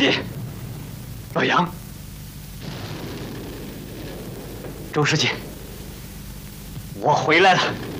弟，老杨，周书记，我回来了。